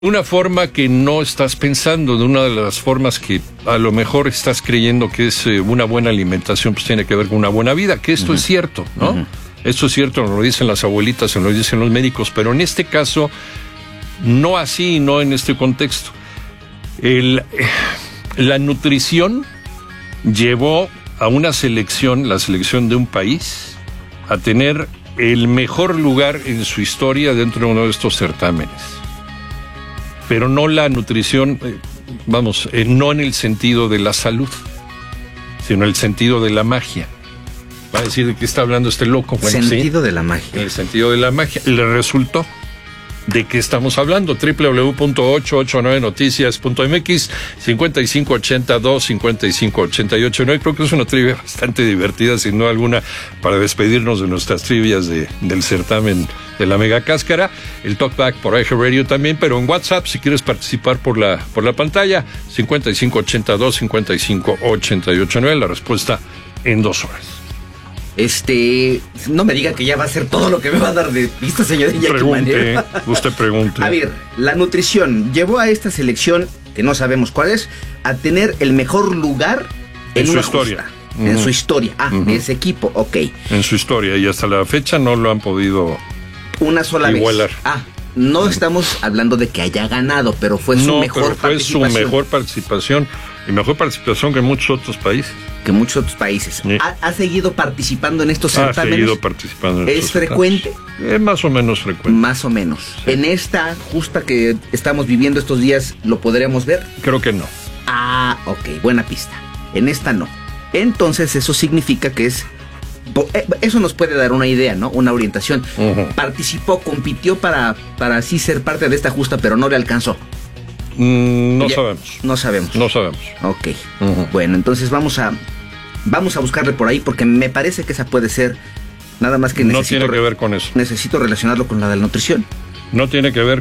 una forma que no estás pensando, de una de las formas que a lo mejor estás creyendo que es una buena alimentación, pues tiene que ver con una buena vida, que esto es cierto, ¿no? Esto es cierto, nos lo dicen las abuelitas, nos lo dicen los médicos, pero en este caso, no así, no en este contexto. La nutrición llevó a una selección, la selección de un país, a tener el mejor lugar en su historia dentro de uno de estos certámenes. Pero no la nutrición, no en el sentido de la salud, sino en el sentido de la magia. Va a decir de qué está hablando este loco. Bueno, sentido de la magia. En el sentido de la magia. Le resultó. ¿De qué estamos hablando? www.889noticias.mx 5582-5588. Creo que es una trivia bastante divertida, sin duda alguna, para despedirnos de nuestras trivias del certamen de la Mega Cáscara. El Talkback por iHeart Radio también, pero en WhatsApp, si quieres participar por la pantalla, 5582-5588. La respuesta en 2 horas. No me diga que ya va a ser todo lo que me va a dar de pista, señor Iñaki Manero. Usted pregunte. A ver, la nutrición llevó a esta selección, que no sabemos cuál es, a tener el mejor lugar en su historia. En su historia. De ese equipo, ok. En su historia, y hasta la fecha no lo han podido una sola igualar. Vez. No estamos hablando de que haya ganado, pero fue su mejor participación. Fue su mejor participación, y mejor participación que muchos otros países. Sí. ¿Ha seguido participando en estos certámenes? Ha seguido participando en estos certámenes. ¿Es frecuente? Más o menos frecuente. Más o menos. Sí. ¿En esta justa que estamos viviendo estos días lo podremos ver? Creo que no. Ok, buena pista. En esta no. Entonces eso significa que eso nos puede dar una idea, ¿no? Una orientación. Participó, compitió para así ser parte de esta justa, pero no le alcanzó. No sabemos. Ok. Bueno, entonces vamos a buscarle por ahí, porque me parece que esa puede ser. Nada más que no tiene que ver con eso. Necesito relacionarlo con la de la nutrición. No tiene que ver